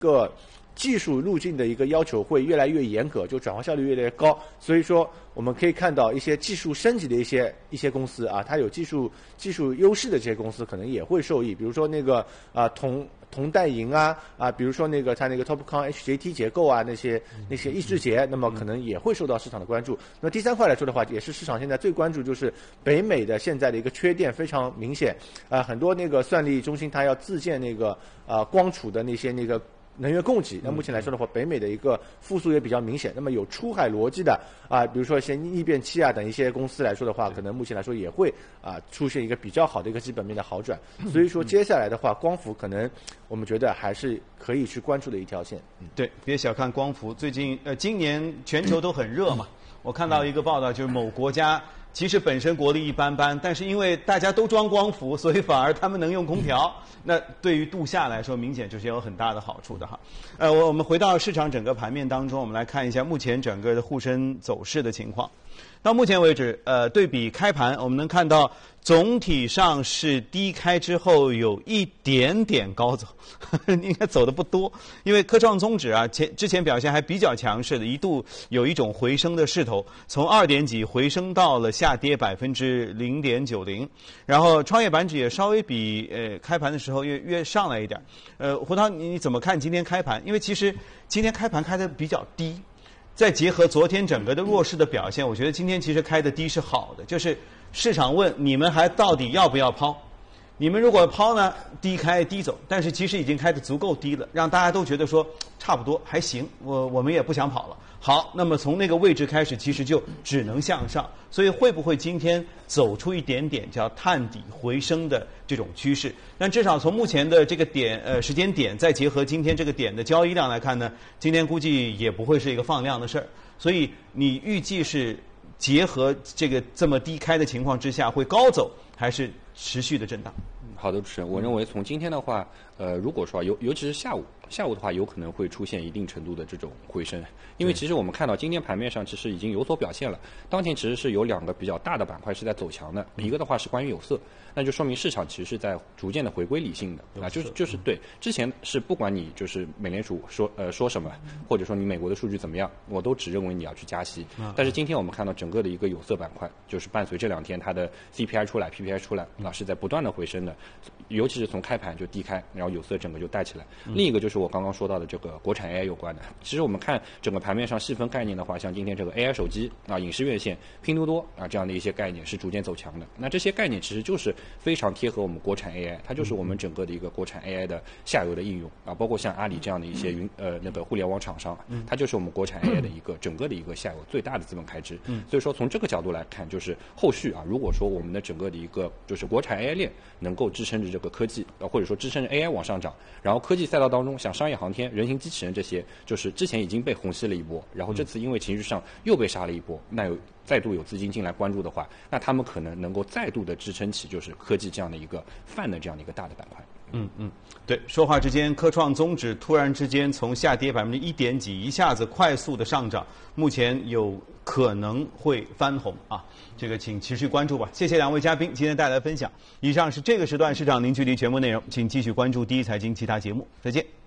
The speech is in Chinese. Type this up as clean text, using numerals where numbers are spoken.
个技术路径的一个要求会越来越严格，就转化效率越来越高。所以说，我们可以看到一些技术升级的一些公司啊，它有技术优势的这些公司可能也会受益。比如说那个铜带银啊，比如说它那个 TOPCon HJT 结构啊，那些抑制节，那么可能也会受到市场的关注。那么第三块来说的话，也是市场现在最关注，就是北美的现在的一个缺电非常明显很多那个算力中心它要自建那个光储的那个能源供给。那目前来说的话，北美的一个复苏也比较明显。那么有出海逻辑的比如说一些逆变器等一些公司来说的话，可能目前来说也会出现一个比较好的一个基本面的好转。所以说接下来的话，光伏可能我们觉得还是可以去关注的一条线。 对，别小看光伏，最近今年全球都很热嘛。我看到一个报道，就是某国家其实本身国力一般般，但是因为大家都装光伏，所以反而他们能用空调。那对于度夏来说，明显就是有很大的好处的哈。我们回到市场整个盘面当中，我们来看一下目前整个的沪深走势的情况。到目前为止，对比开盘，我们能看到总体上是低开之后有一点点高走，应该走的不多。因为科创综指之前表现还比较强势的，一度有一种回升的势头，从2点几回升到了下跌0.90%，然后创业板指也稍微比开盘的时候越上来一点。胡涛，你怎么看今天开盘？因为其实今天开盘开的比较低。再结合昨天整个的弱势的表现，我觉得今天其实开的低是好的，就是市场问你们还到底要不要抛？你们如果抛呢，低开低走，但是其实已经开的足够低了，让大家都觉得说差不多还行，我们也不想跑了。好，那么从那个位置开始，其实就只能向上，所以会不会今天走出一点点叫探底回升的这种趋势？但至少从目前的这个时间点，再结合今天这个点的交易量来看呢，今天估计也不会是一个放量的事儿。所以你预计是结合这么低开的情况之下，会高走还是持续的震荡？ 好的，主持人，我认为从今天的话，如果说尤其是下午的话，有可能会出现一定程度的这种回升，因为其实我们看到今天盘面上其实已经有所表现了。当前其实是有2个比较大的板块是在走强的，一个的话是关于有色，那就说明市场其实是在逐渐的回归理性的就是对之前是不管你就是美联储说什么，或者说你美国的数据怎么样，我都只认为你要去加息。但是今天我们看到整个的一个有色板块，就是伴随这2天它的 CPI 出来 PPI 出来是在不断的回升的，尤其是从开盘就低开，然后有色整个就带起来。另一个就是我刚刚说到的这个国产 AI 有关的。其实我们看整个盘面上细分概念的话，像今天这个 AI 手机影视院线、拼多多这样的一些概念是逐渐走强的。那这些概念其实就是非常贴合我们国产 AI， 它就是我们整个的一个国产 AI 的下游的应用包括像阿里这样的一些那个互联网厂商，它就是我们国产 AI 的一个整个的一个下游最大的资本开支。所以说从这个角度来看，就是后续如果说我们的整个的一个就是国产 AI 链能够支撑着这个科技或者说支撑着 AI 往上涨，然后科技赛道当中像商业航天、人形机器人这些，就是之前已经被虹吸了一波，然后这次因为情绪上又被杀了一波，那再度有资金进来关注的话，那他们可能能够再度的支撑起就是科技这样的一个泛的这样的一个大的板块。 对，说话之间，科创综指突然之间从下跌1点几一下子快速的上涨，目前有可能会翻红这个请持续关注吧。谢谢2位嘉宾今天带来的分享。以上是这个时段市场零距离全部内容，请继续关注第一财经其他节目，再见。